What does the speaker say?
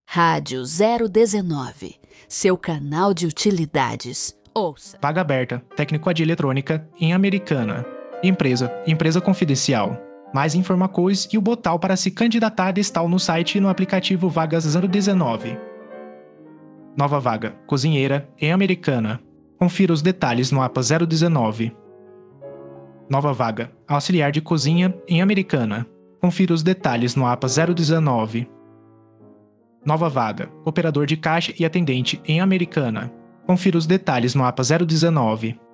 Rádio 019, seu canal de utilidades. Ouça. Vaga aberta, técnico de eletrônica, em Americana. Empresa confidencial. Mais informações e o botão para se candidatar está no site e no aplicativo Vagas 019. Nova vaga, cozinheira, em Americana. Confira os detalhes no APA 019. Nova vaga, auxiliar de cozinha, em Americana. Confira os detalhes no APA 019. Nova vaga, operador de caixa e atendente, em Americana. Confira os detalhes no APA 019.